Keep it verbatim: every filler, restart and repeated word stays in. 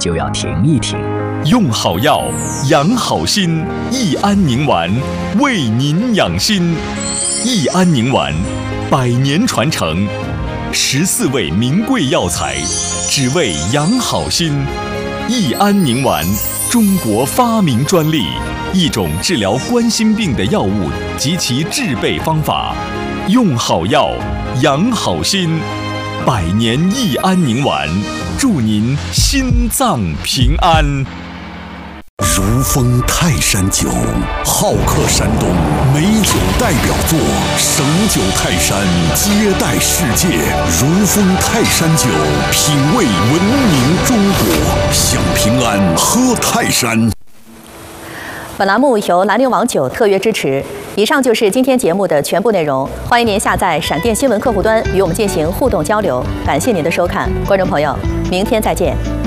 就要停一停。 用好药，养好心，益安宁丸为您养心。益安宁丸，百年传承，十四味名贵药材，只为养好心。益安宁丸，中国发明专利，一种治疗冠心病的药物及其制备方法。用好药，养好心，百年益安宁丸，祝您心脏平安。 如风泰山酒，好客山东美酒代表作，省酒泰山接待世界。如风泰山酒，品味文明中国，享平安，喝泰山。 本栏目由兰陵王酒特约支持。以上就是今天节目的全部内容，欢迎您下载闪电新闻客户端与我们进行互动交流。感谢您的收看，观众朋友，明天再见。